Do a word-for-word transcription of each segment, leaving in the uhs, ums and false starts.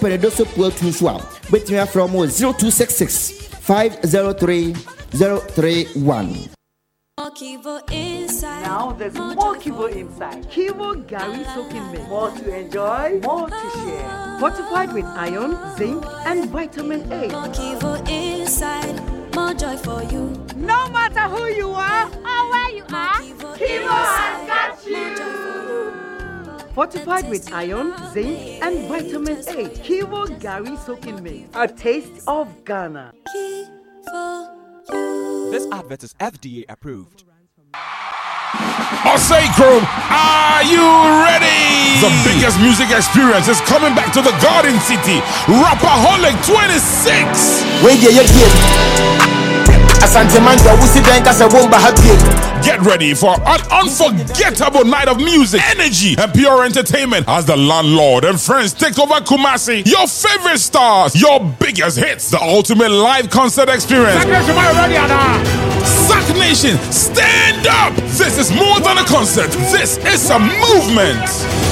Penedoso Puerto Swam. But you are from zero two six six five zero three zero three one. Now there's more Kivo inside. Kivo Gary soaking milk. More to enjoy, more to share. Fortified with iron, zinc, and vitamin A. More Kivo inside, more joy for you. No matter who you are or where you are, Kivo has got you. Fortified with iron, zinc, and vitamin A. Kivo Gary soaking milk. A taste of Ghana. Kivo. This advert is F D A approved. Osei Chrome, are you ready? The biggest music experience is coming back to the Garden City. Rapaholic twenty-six. Wait, yeah, yeah. Get ready for an unforgettable night of music, energy, and pure entertainment as the landlord and friends take over Kumasi. Your favorite stars, your biggest hits, the ultimate live concert experience. Sac Nation, stand up! This is more than a concert. This is a movement.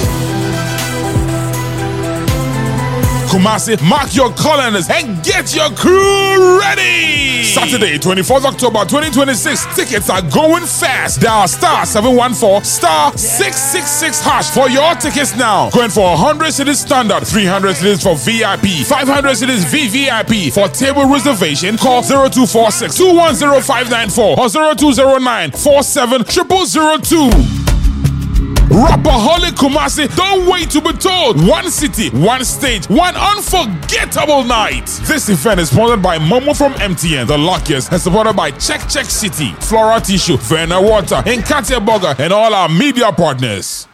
Kumasi, mark your calendars and get your crew ready. Saturday, twenty-fourth October twenty twenty-six. Tickets are going fast. Dial star seven one four star six six six hash for your tickets now. Going for one hundred cities standard, three hundred cities for V I P, five hundred cities V V I P. For table reservation, call zero two four six two one zero five nine four or zero two zero nine four seven zero zero zero two. Rapaholic Kumasi, don't wait to be told. One city, one stage, one unforgettable night. This event is sponsored by Momo from M T N, the luckiest, and supported by Check Check City, Flora Tissue, Verna Water, and Katia Burger, and all our media partners.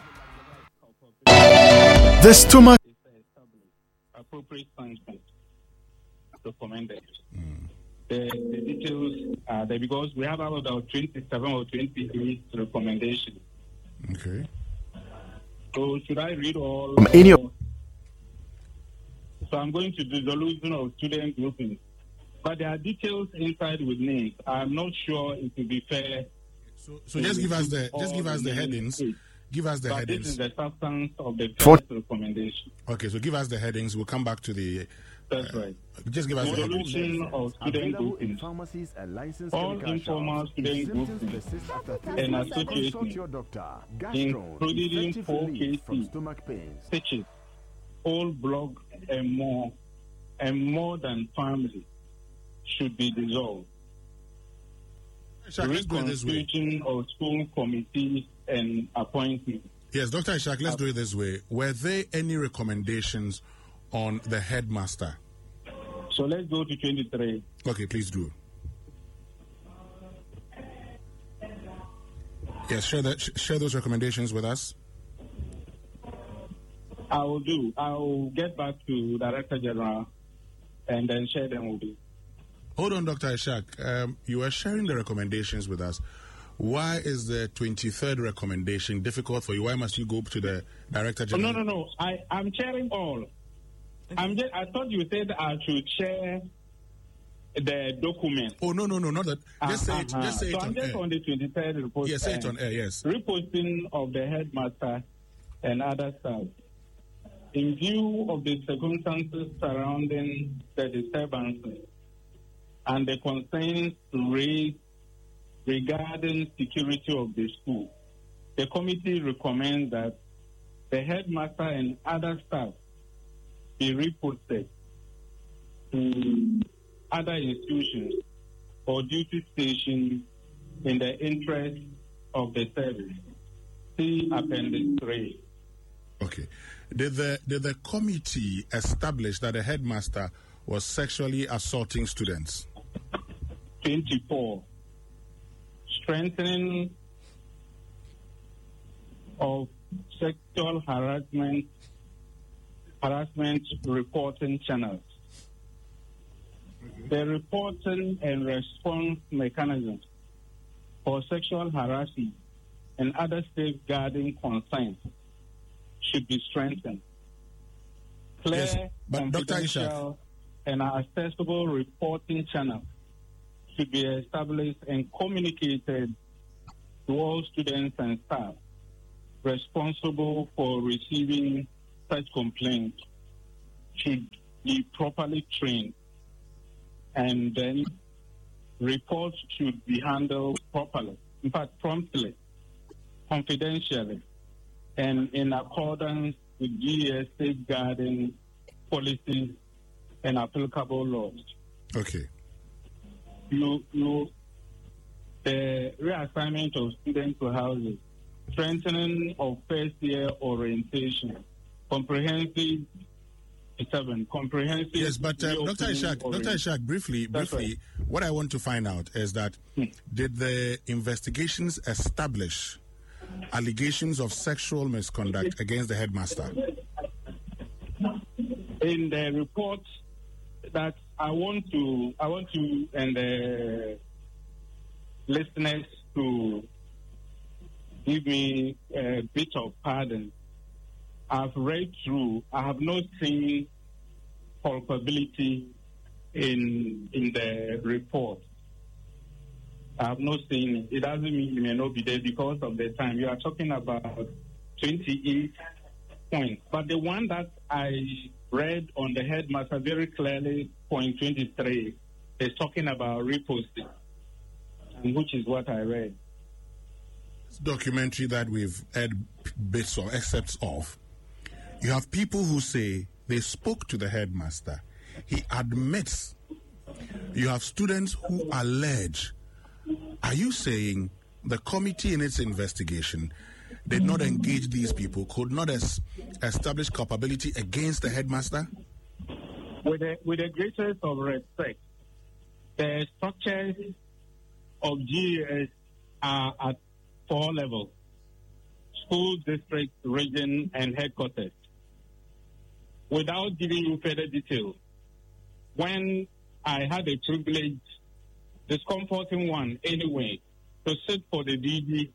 The stomach. Appropriate punishment recommended. Mm. The, the details are there because we have about twenty-seven or twenty-eight recommendations. Okay. So should I read all? Um, any of- so I'm going to dissolution of student grouping, but there are details inside with names. I'm not sure it will be fair. So, so just give us the just give us the headings. States. Give us the but headings. This is the substance of the first recommendation. Okay, so give us the headings. We'll come back to the. That's right. Just give us the headings. Of student grouping. All informal student grouping and associations, including four K C, stitches, whole block, and more, and more than family, should be dissolved. Reconstitution of school committees and appointments. Yes, Doctor Ishak, let's do it this way. Were there any recommendations on the headmaster? So let's go to twenty-three. Okay, please do. Yes, share that. Share those recommendations with us. I will do. I will get back to Director General and then share them with you. Hold on, Doctor Ishak. Um, you are sharing the recommendations with us. Why is the twenty-third recommendation difficult for you? Why must you go to the Director General? Oh, no, no, no. I, I'm sharing all. I'm just, I thought you said I should share the document. Oh, no, no, no, not that. Just uh, say it, uh-huh. just say so it I'm on just air. on the twenty-third report. Yes, say it on air, yes. Reposting of the headmaster and other staff. In view of the circumstances surrounding the disturbances and the concerns raised regarding security of the school, the committee recommends that the headmaster and other staff be reported to other institutions or duty stations in the interest of the service. See Appendix three. Okay. Did the did the committee establish that the headmaster was sexually assaulting students? twenty-four. Strengthening of sexual harassment harassment reporting channels. The reporting and response mechanisms for sexual harassment and other safeguarding concerns should be strengthened. Clear, yes, but confidential, and accessible reporting channels should be established and communicated to all students and staff responsible for receiving such complaints. should be properly trained, and then reports should be handled properly, in fact, promptly, confidentially, and in accordance with G E S safeguarding policies and applicable laws. Okay. You, you, the reassignment of students to houses, strengthening of first year orientation, comprehensive seven, comprehensive. Yes, but uh, Doctor Ishak, Doctor Ishak, briefly, That's briefly, right. What I want to find out is that hmm. did the investigations establish allegations of sexual misconduct against the headmaster? In the report that I want to, I want to, and the listeners to give me a bit of pardon. I've read through. I have not seen culpability in in the report. I have not seen it. It doesn't mean you may not be there because of the time. You are talking about twenty-eight points. But the one that I read on the headmaster very clearly, point twenty-three, is talking about reposting, and which is what I read. This documentary that we've heard bits or excerpts of, you have people who say they spoke to the headmaster. He admits. You have students who allege. Are you saying the committee in its investigation did not engage these people, could not es- establish culpability against the headmaster? With the, with the greatest of respect, the structures of G E S are at four levels: school, district, region, and headquarters. Without giving you further details, when I had a privilege, discomforting one anyway, to sit for the D G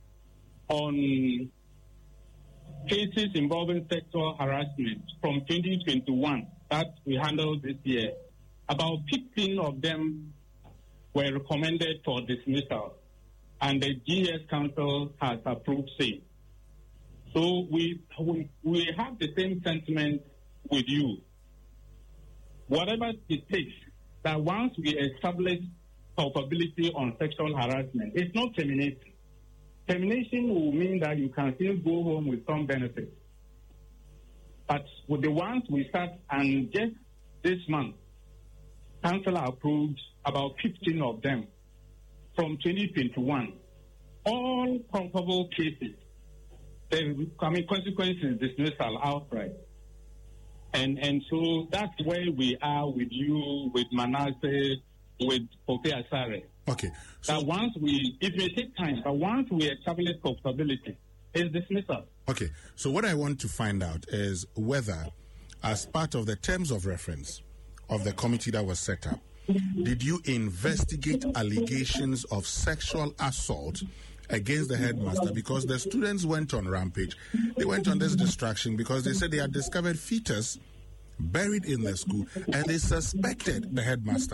on cases involving sexual harassment from twenty twenty-one that we handled this year, about fifteen of them were recommended for dismissal, and the G E S Council has approved same. So we, we, we have the same sentiment with you. Whatever it takes, that once we establish culpability on sexual harassment, it's not termination. Termination will mean that you can still go home with some benefit. But with the ones we start, and just this month, Council approved about fifteen of them from twenty twenty-one. All culpable cases, the I mean, consequences dismissal outright. And and so that's where we are with you, with Manasseh, with Pope Asare. Okay. So that once we, it may take time, but once we establish culpability, it's dismissal. Okay. So what I want to find out is whether, as part of the terms of reference of the committee that was set up, did you investigate allegations of sexual assault against the headmaster? Because the students went on rampage. They went on this distraction because they said they had discovered fetus buried in the school and they suspected the headmaster.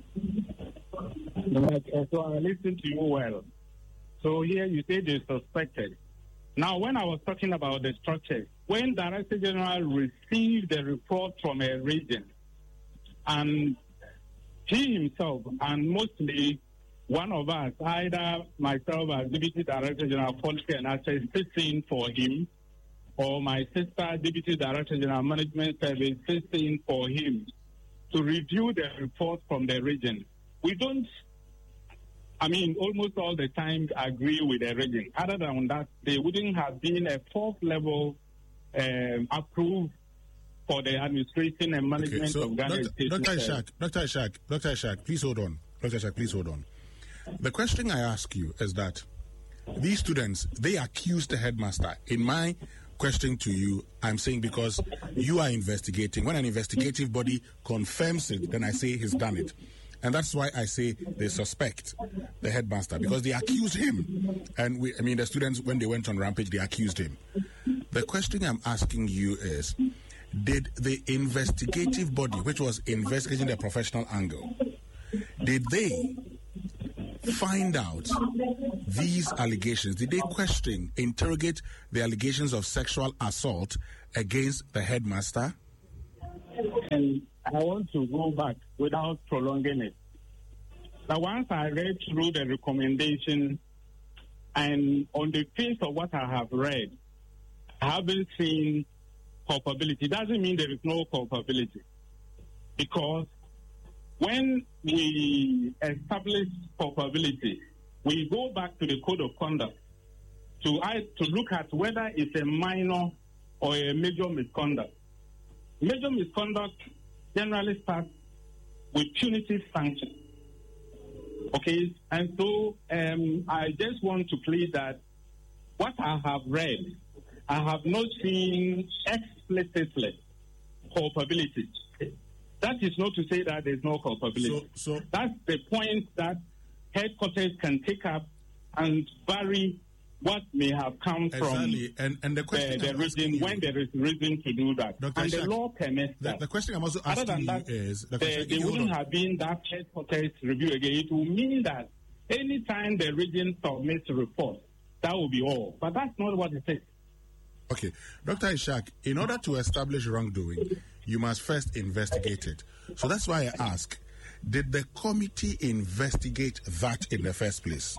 So I listened to you well. So here you say they suspected. Now, when I was talking about the structure, when Director General received the report from a region, and he himself, and mostly one of us, either myself as Deputy Director General Policy and Access, sits in for him, or my sister, Deputy Director General Management Service, sits in for him to review the report from the region. We don't, I mean, almost all the time agree with the region. Other than that, there wouldn't have been a fourth level um, approved for the administration and management okay, so of Ghana. Doctor Doctor Ishak, Doctor Ishak, Doctor Ishak, please hold on. Doctor Ishak, please hold on. The question I ask you is that these students, they accused the headmaster. In my question to you, I'm saying because you are investigating. When an investigative body confirms it, then I say he's done it. And that's why I say they suspect the headmaster, because they accused him. And we, I mean, the students, when they went on rampage, they accused him. The question I'm asking you is, did the investigative body, which was investigating the professional angle, did they find out these allegations? Did they question, interrogate the allegations of sexual assault against the headmaster? And I want to go back without prolonging it. But once I read through the recommendation, and on the face of what I have read, I haven't seen culpability. It doesn't mean there is no culpability. Because when we establish culpability, we go back to the code of conduct to, to look at whether it's a minor or a major misconduct. Major misconduct generally starts with punitive sanction. Okay, and so um, I just want to plead that what I have read, I have not seen explicitly culpability. That is not to say that there's no culpability. So, so that's the point that headquarters can take up and vary what may have come exactly. from and, and the, question the, the region you, when there is reason to do that. Doctor And Shak, the law permits the, that. The question I'm also asking Other than that, you is... The, there wouldn't have been that headquarters review again. It will mean that any time the region submits a report, that will be all. But that's not what it is. Okay. Doctor Ishak, in order to establish wrongdoing, you must first investigate it. So that's why I ask, did the committee investigate that in the first place?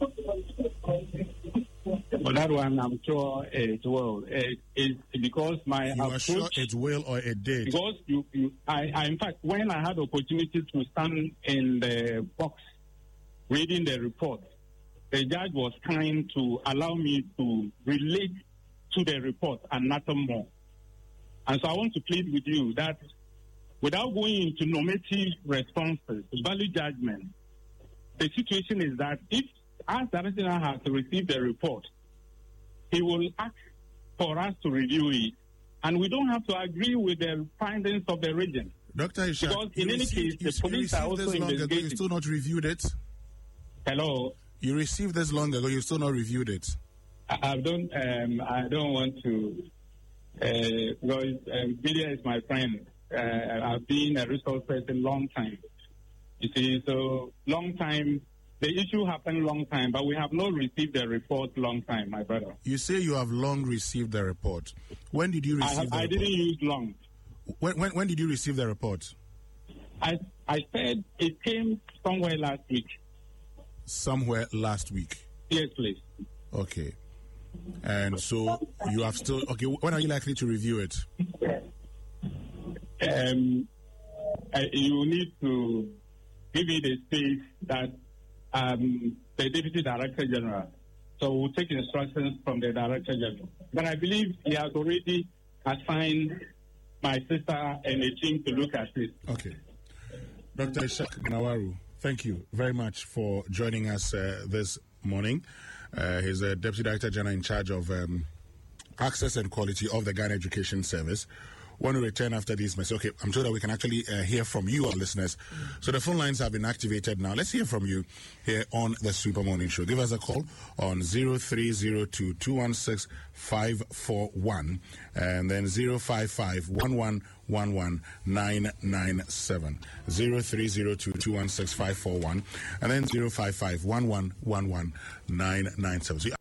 Well, that one, I'm sure it will. It, it, because my you approach... are sure it will or it did? Because, you, you, I, I, in fact, when I had the opportunity to stand in the box reading the report, the judge was kind to allow me to relate to the report and nothing more. And so I want to plead with you that without going into normative responses, value judgment, the situation is that if, as the Director has received the report, he will ask for us to review it, and we don't have to agree with the findings of the region. Doctor Ishak, because in any received, case, the police are also this long investigating. ago, you still not reviewed it? Hello? You received this long ago, you still not reviewed it? I, I don't um, I don't want to, uh, because um, Media is my friend. Uh, I've been a resource person a long time. You see, so long time. The issue happened long time, but we have not received the report long time, my brother. You say you have long received the report. When did you receive I, have, the I report? didn't use long. When, when when did you receive the report? I I said it came somewhere last week. Somewhere last week? Yes, please. Okay. And so you have still... Okay, when are you likely to review it? Um, I, you need to give me the space that um, the Deputy Director General. So we'll take instructions from the Director General. But I believe he has already assigned my sister and a team to look at it. Okay. Doctor Ishak Nawaru, thank you very much for joining us uh, this morning. Uh, he's the Deputy Director General in charge of um, access and quality of the Ghana Education Service. When we return after this message, okay, I'm sure that we can actually uh, hear from you, our listeners. So the phone lines have been activated now. Let's hear from you here on the Super Morning Show. Give us a call on zero three zero two, two one six, five four one and then zero five five, one one one one, nine nine seven. zero three zero two, two one six, five four one and then zero five five, one one one one, nine nine seven. So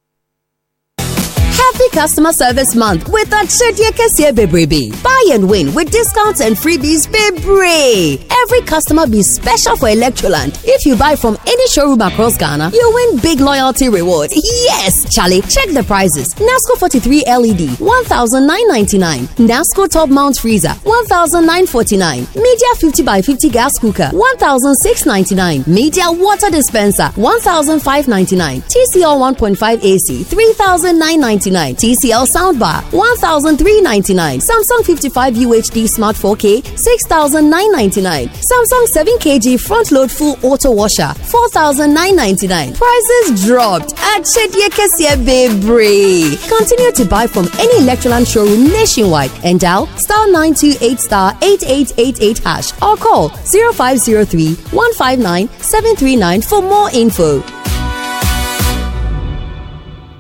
Happy Customer Service Month with Achedie Kesie Bebrebe. Buy and win with discounts and freebies Bebre. Every customer be special for Electroland. If you buy from any showroom across Ghana, you win big loyalty rewards. Yes, Charlie, check the prices. NASCO forty-three L E D, one thousand nine hundred ninety-nine dollars. NASCO Top Mount Freezer, one thousand nine hundred forty-nine dollars. Media fifty by fifty Gas Cooker, one thousand six hundred ninety-nine dollars. Media Water Dispenser, one thousand five hundred ninety-nine dollars. T C L one point five A C, three thousand nine hundred ninety-nine dollars. T C L Soundbar, one thousand three hundred ninety-nine dollars. Samsung fifty-five U H D Smart four K, six thousand nine hundred ninety-nine dollars. Samsung seven kilogram front load full auto washer, four thousand nine hundred ninety-nine dollars. Prices dropped at Achedie Kesie Bebrebe. Continue to buy from any Electroland showroom nationwide and dial star nine two eight star eight eight eight eight hash or call zero five zero three, one five nine, seven three nine for more info.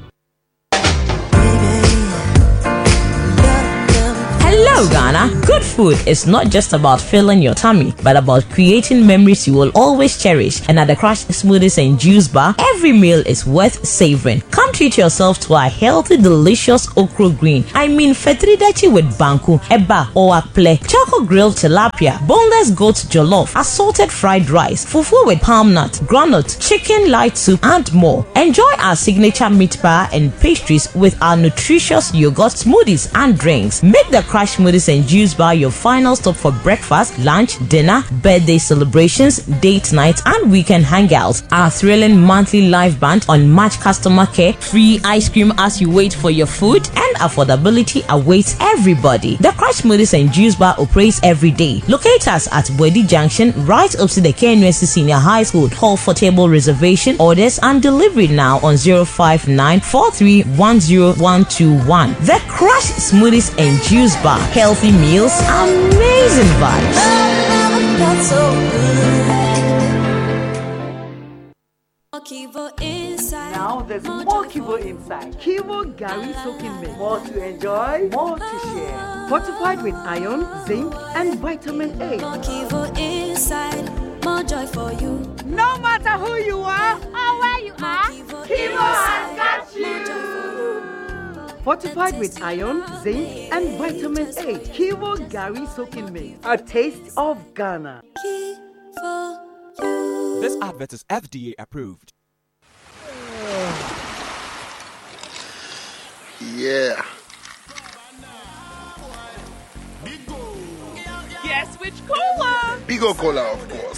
Hello, Ghana. Good food is not just about filling your tummy, but about creating memories you will always cherish. And at the Crush Smoothies and Juice Bar, every meal is worth savoring. Come treat yourself to our healthy, delicious okra green. I mean fetridachi with banku, eba or akple, charcoal grilled tilapia, boneless goat jollof, assorted fried rice, fufu with palm nut, granite, chicken light soup, and more. Enjoy our signature meat bar and pastries with our nutritious yogurt smoothies and drinks. Make the Crush Smoothies and Juice Bar your final stop for breakfast, lunch, dinner, birthday celebrations, date nights, and weekend hangouts. Our thrilling monthly live band on match customer care, free ice cream as you wait for your food, and affordability awaits everybody. The Crush Smoothies and Juice Bar operates every day. Locate us at Wedi Junction, right opposite the K N U S C Senior High School. Call for table reservation, orders, and delivery now on zero five nine four three one zero one two one. The Crush Smoothies and Juice Bar. Healthy meals, amazing vibes. Now there's more Kivo inside. Kivo Gary soaking milk. More to enjoy, more to share. Fortified with iron, zinc, and vitamin A. More Kivo inside, more joy for you. No matter who you are or where you are, Kivo has got you. Fortified with iron, zinc, and vitamin A. Kivo Gary soaking milk. A taste of Ghana. Kivo you. This advert is F D A approved. Yeah. Guess which cola? Bigo Cola, of course.